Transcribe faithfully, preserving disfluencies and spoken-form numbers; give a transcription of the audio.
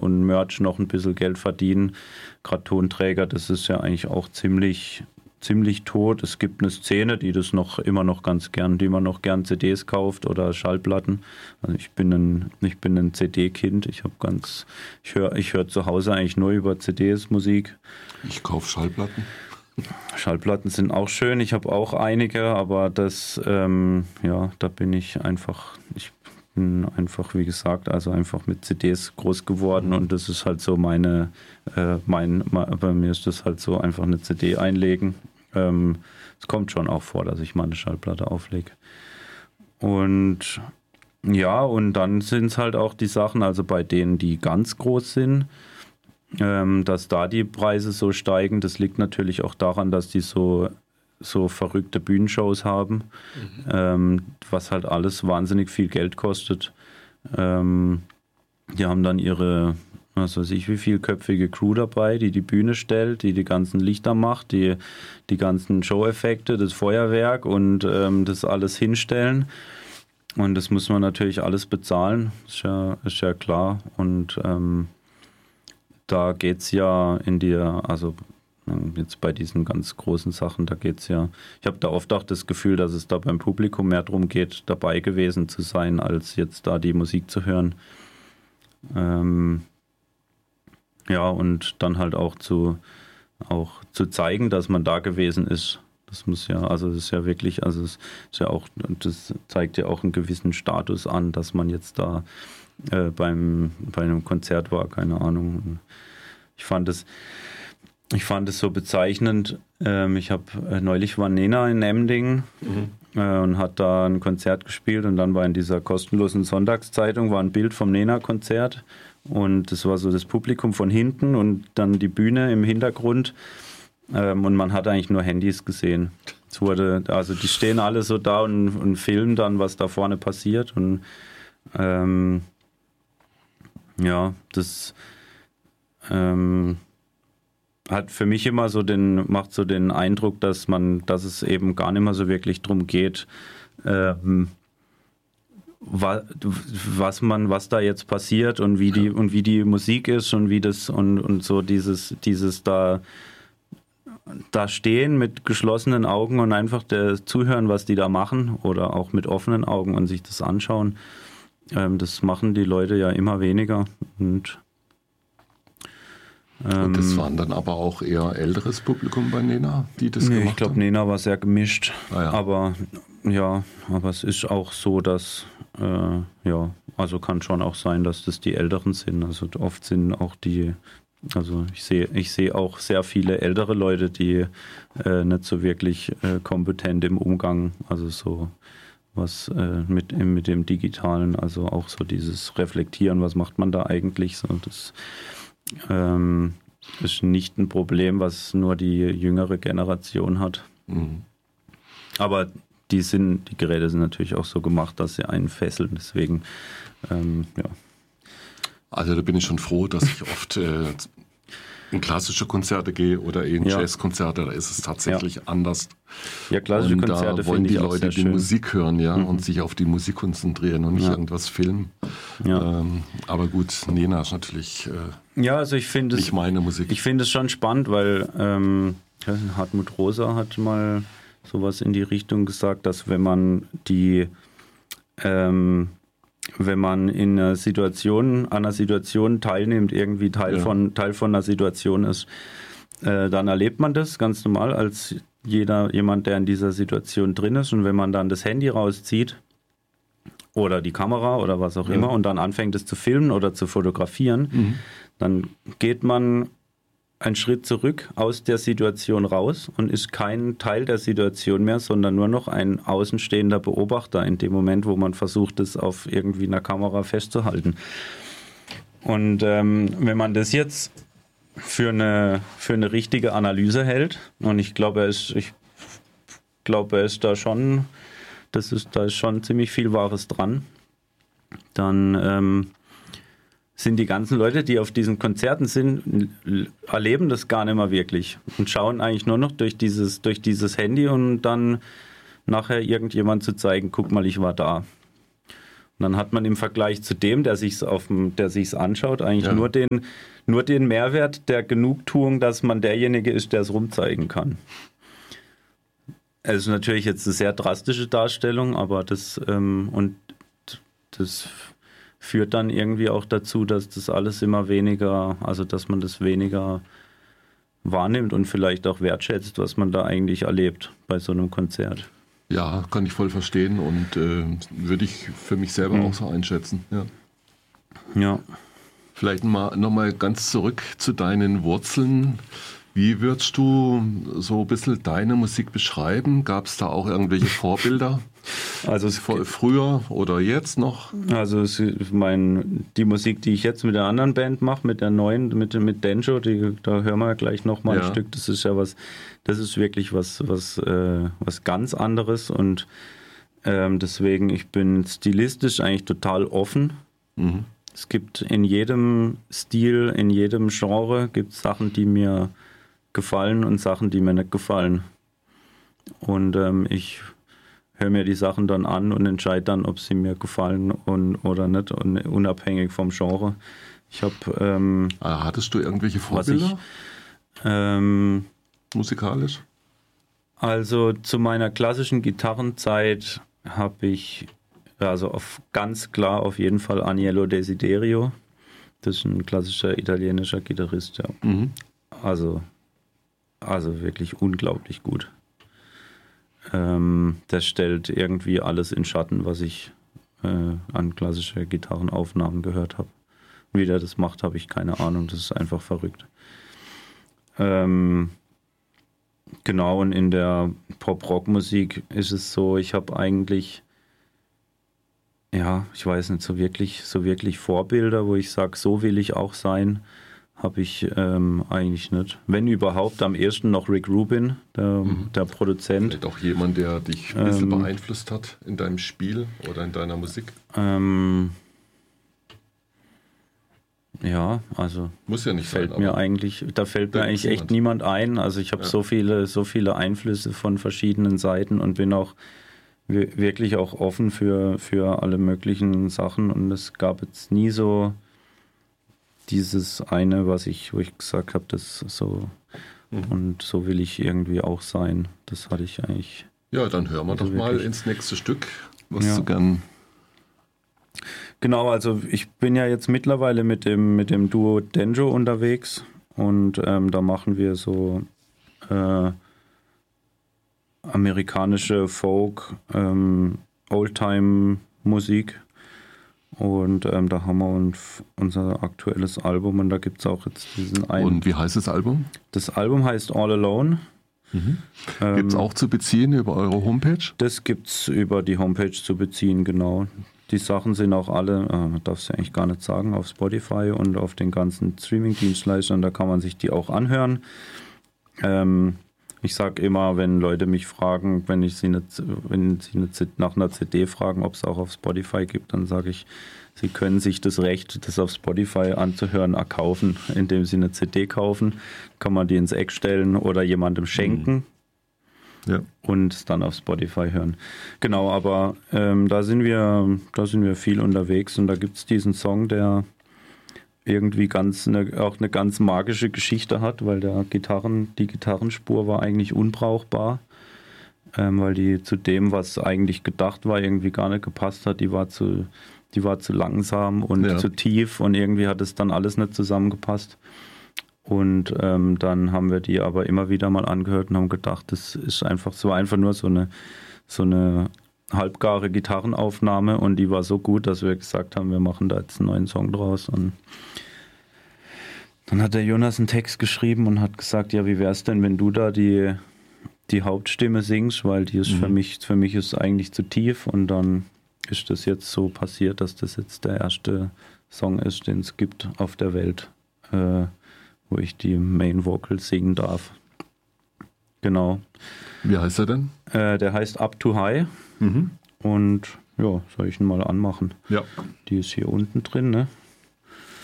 und Merch noch ein bisschen Geld verdienen. Gerade Tonträger, das ist ja eigentlich auch ziemlich, ziemlich tot. Es gibt eine Szene, die das noch immer noch ganz gern, die man noch gern C Ds kauft oder Schallplatten. Also ich bin ein, ich bin ein C D-Kind. Ich habe ganz, ich höre ich hör zu Hause eigentlich nur über C Ds Musik. Ich kaufe Schallplatten. Schallplatten sind auch schön. Ich habe auch einige, aber das, ähm, ja, da bin ich einfach, ich bin einfach, wie gesagt, also einfach mit C Ds groß geworden und das ist halt so meine, äh, mein, bei mir ist das halt so einfach eine C D einlegen. Ähm, es kommt schon auch vor, dass ich mal eine Schallplatte auflege. Und ja, und dann sind es halt auch die Sachen, also bei denen, die ganz groß sind, ähm, dass da die Preise so steigen. Das liegt natürlich auch daran, dass die so, so verrückte Bühnenshows haben, mhm. ähm, was halt alles wahnsinnig viel Geld kostet. Ähm, die haben dann ihre, was weiß ich, wie vielköpfige Crew dabei, die die Bühne stellt, die die ganzen Lichter macht, die die ganzen Show-Effekte, das Feuerwerk und ähm, das alles hinstellen. Und das muss man natürlich alles bezahlen, ist ja, ist ja klar. Und ähm, da geht es ja in die, also jetzt bei diesen ganz großen Sachen, da geht es ja, ich habe da oft auch das Gefühl, dass es da beim Publikum mehr darum geht, dabei gewesen zu sein, als jetzt da die Musik zu hören. Ähm, ja, und dann halt auch zu, auch zu zeigen, dass man da gewesen ist. Das muss ja, also das ist ja wirklich, also es ist ja auch, das zeigt ja auch einen gewissen Status an, dass man jetzt da äh, beim, bei einem Konzert war, keine Ahnung. Ich fand es, ich fand es so bezeichnend. Ähm, ich habe äh, neulich war Nena in Emding mhm. äh, und hat da ein Konzert gespielt und dann war in dieser kostenlosen Sonntagszeitung war ein Bild vom Nena-Konzert und das war so das Publikum von hinten und dann die Bühne im Hintergrund. Ähm, und man hat eigentlich nur Handys gesehen. Es wurde, also die stehen alle so da und, und filmen dann, was da vorne passiert. Und ähm, ja, das ähm, hat für mich immer so den, macht so den Eindruck, dass man, dass es eben gar nicht mehr so wirklich drum geht, ähm, was, was man, was da jetzt passiert und wie die und wie die Musik ist und wie das und, und so dieses, dieses da da stehen mit geschlossenen Augen und einfach der, zuhören, was die da machen oder auch mit offenen Augen und sich das anschauen. Ähm, das machen die Leute ja immer weniger. Und, ähm, und das waren dann aber auch eher älteres Publikum bei Nena, die das nee, gemacht ich glaube, haben? Nena war sehr gemischt. Ah, ja. Aber ja, aber es ist auch so, dass äh, ja, also kann schon auch sein, dass das die Älteren sind. Also oft sind auch die Also ich sehe ich sehe auch sehr viele ältere Leute, die äh, nicht so wirklich äh, kompetent im Umgang, also so was äh, mit, mit dem Digitalen, also auch so dieses Reflektieren, was macht man da eigentlich, so das ähm, ist nicht ein Problem, was nur die jüngere Generation hat. Mhm. Aber die sind, die Geräte sind natürlich auch so gemacht, dass sie einen fesseln, deswegen ähm, ja. Also da bin ich schon froh, dass ich oft äh, in klassische Konzerte gehe oder in ja. Jazzkonzerte, da ist es tatsächlich ja. anders. Ja, klassische und Konzerte da wollen die ich auch Leute die schön. Musik hören, ja, mhm. und sich auf die Musik konzentrieren und nicht ja. irgendwas filmen. Ja. Ähm, aber gut, Nena ist natürlich äh, ja, also ich finde nicht es, meine Musik. Ich finde es schon spannend, weil ähm, Hartmut Rosa hat mal sowas in die Richtung gesagt, dass wenn man die ähm, wenn man in einer Situation, an einer Situation teilnimmt, irgendwie Teil, ja. von, Teil von einer Situation ist, äh, dann erlebt man das ganz normal als jeder, jemand, der in dieser Situation drin ist. Und wenn man dann das Handy rauszieht oder die Kamera oder was auch ja. immer und dann anfängt es zu filmen oder zu fotografieren, mhm. dann geht man einen Schritt zurück aus der Situation raus und ist kein Teil der Situation mehr, sondern nur noch ein außenstehender Beobachter in dem Moment, wo man versucht, es auf irgendwie einer Kamera festzuhalten. Und ähm, wenn man das jetzt für eine, für eine richtige Analyse hält, und ich glaube, er ist, ich glaube, er ist da schon, das ist, da ist schon ziemlich viel Wahres dran, dann ähm, sind die ganzen Leute, die auf diesen Konzerten sind, erleben das gar nicht mehr wirklich und schauen eigentlich nur noch durch dieses, durch dieses Handy und dann nachher irgendjemand zu zeigen, guck mal, ich war da. dann hat man im Vergleich zu dem, der sich's auf dem, der sich's anschaut, eigentlich Ja. nur den, nur den Mehrwert der Genugtuung, dass man derjenige ist, der es rumzeigen kann. Es ist natürlich jetzt eine sehr drastische Darstellung, aber das ähm, und das führt dann irgendwie auch dazu, dass das alles immer weniger, also dass man das weniger wahrnimmt und vielleicht auch wertschätzt, was man da eigentlich erlebt bei so einem Konzert. Ja, kann ich voll verstehen und äh, würde ich für mich selber Mhm. auch so einschätzen. Ja. Ja. Vielleicht mal, noch mal ganz zurück zu deinen Wurzeln. Wie würdest du so ein bisschen deine Musik beschreiben? Gab es da auch irgendwelche Vorbilder? Also es Vor- Früher oder jetzt noch? Also es, ich mein, die Musik, die ich jetzt mit der anderen Band mache, mit der neuen, mit, mit Denjo, die, da hören wir gleich nochmal Ja. ein Stück. Das ist ja was, das ist wirklich was, was, äh, was ganz anderes und ähm, deswegen, ich bin stilistisch eigentlich total offen. Mhm. Es gibt in jedem Stil, in jedem Genre gibt es Sachen, die mir gefallen und Sachen, die mir nicht gefallen. Und ähm, ich höre mir die Sachen dann an und entscheide dann, ob sie mir gefallen und, oder nicht, und unabhängig vom Genre. Ich habe ähm, Ah, hattest du irgendwelche Was ich- Vorbilder ähm, musikalisch? also zu meiner klassischen Gitarrenzeit habe ich also auf, ganz klar auf jeden Fall Agnello Desiderio. Das ist ein klassischer italienischer Gitarrist, ja. Mhm. Also, also wirklich unglaublich gut. Ähm, der stellt irgendwie alles in Schatten, was ich äh, an klassischer Gitarrenaufnahmen gehört habe. Wie der das macht, habe ich keine Ahnung. Das ist einfach verrückt. Ähm, genau, und in der Pop-Rock-Musik ist es so, ich habe eigentlich, ja, ich weiß nicht, so wirklich, so wirklich Vorbilder, wo ich sage, so will ich auch sein. Habe ich ähm, eigentlich nicht. Wenn überhaupt, am ehesten noch Rick Rubin, der, Mhm. der Produzent. Vielleicht auch jemand, der dich ein bisschen Ähm, beeinflusst hat in deinem Spiel oder in deiner Musik? Ähm, ja, also Muss ja nicht fällt sein, mir aber eigentlich, da fällt mir Da eigentlich gibt's echt niemand ein. Also ich habe Ja. so viele, so viele Einflüsse von verschiedenen Seiten und bin auch wi- wirklich auch offen für, für alle möglichen Sachen. Und es gab jetzt nie so dieses eine, was ich, wo ich gesagt habe, das so Mhm. und so will ich irgendwie auch sein. Das hatte ich eigentlich. ja, dann hören wir Also doch mal wirklich. ins nächste Stück, was Ja. du gern. Genau, also ich bin ja jetzt mittlerweile mit dem, mit dem Duo Denjo unterwegs und ähm, da machen wir so äh, amerikanische Folk, ähm, Oldtime-Musik und ähm, da haben wir uns unser aktuelles Album und da gibt es auch jetzt diesen einen. Und wie heißt das Album? Das Album heißt All Alone. Ähm, Gibt es auch zu beziehen über eure Homepage? Das gibt es über die Homepage zu beziehen, genau. Die Sachen sind auch alle, äh, man darf es ja eigentlich gar nicht sagen, auf Spotify und auf den ganzen Streaming-Dienstleistern, da kann man sich die auch anhören. Ähm, ich sage immer, wenn Leute mich fragen, wenn ich sie, eine, wenn sie eine, Z- nach einer C D fragen, ob es auch auf Spotify gibt, dann sage ich, sie können sich das Recht, das auf Spotify anzuhören, erkaufen, indem sie eine C D kaufen. Kann man die ins Eck stellen oder jemandem schenken. Ja. Und es dann auf Spotify hören. Genau, aber ähm, da sind wir, da sind wir viel unterwegs und da gibt es diesen Song, der irgendwie ganz eine, auch eine ganz magische Geschichte hat, weil der Gitarren, die Gitarrenspur war eigentlich unbrauchbar, ähm, weil die zu dem, was eigentlich gedacht war, irgendwie gar nicht gepasst hat. Die war zu, die war zu langsam und Ja. zu tief und irgendwie hat es dann alles nicht zusammengepasst. Und ähm, dann haben wir die aber immer wieder mal angehört und haben gedacht, das ist einfach so einfach nur so eine, so eine halbgare Gitarrenaufnahme und die war so gut, dass wir gesagt haben, wir machen da jetzt einen neuen Song draus. Und dann hat der Jonas einen Text geschrieben und hat gesagt, ja, wie wär's denn, wenn du da die, die Hauptstimme singst, weil die ist Mhm. für mich, für mich ist eigentlich zu tief und dann ist das jetzt so passiert, dass das jetzt der erste Song ist, den es gibt auf der Welt, äh, wo ich die Main Vocal singen darf. Genau. Wie heißt er denn? Äh, der heißt Up to High Mhm. und ja, soll ich ihn mal anmachen? Ja. Die ist hier unten drin, ne?